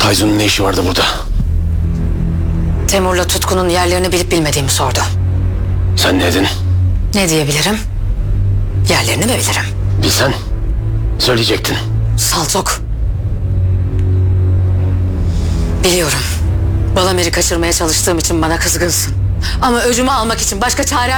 Tayzun'un ne işi vardı burada? Temur'la Tutku'nun yerlerini bilip bilmediğimi sordu. Sen ne dedin? Ne diyebilirim? Yerlerini mi bilirim? Bilsen söyleyecektin. Saltok. Biliyorum. Balamir'i kaçırmaya çalıştığım için bana kızgınsın. Ama öcümü almak için başka çarem